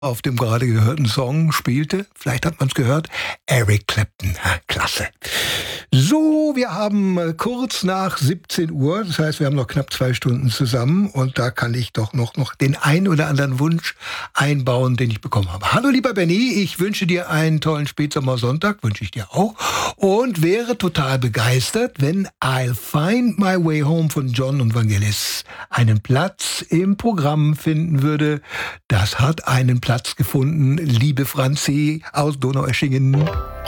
Auf dem gerade gehörten Song spielte, vielleicht hat man es gehört, Eric Clapton. Klasse. So, wir haben kurz nach 17 Uhr, das heißt, wir haben noch knapp 2 Stunden zusammen und da kann ich doch noch den ein oder anderen Wunsch einbauen, den ich bekommen habe. Hallo lieber Benny, ich wünsche dir einen tollen Spätsommersonntag, wünsche ich dir auch, und wäre total begeistert, wenn I'll Find My Way Home von John und Vangelis einen Platz im Programm finden würde. Das hat einen Platz gefunden, liebe Franzi aus Donaueschingen.